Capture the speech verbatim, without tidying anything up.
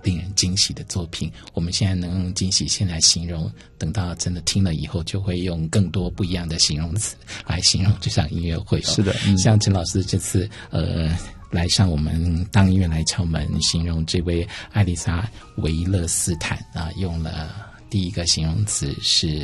令人惊喜的作品。我们现在能用惊喜先来形容，等到真的听了以后，就会用更多不一样的形容词来形容这场音乐会、哦、 是的、嗯、 像陈老师这次呃来上我们当音乐来敲门，形容这位艾丽莎维勒斯坦啊，用了第一个形容词是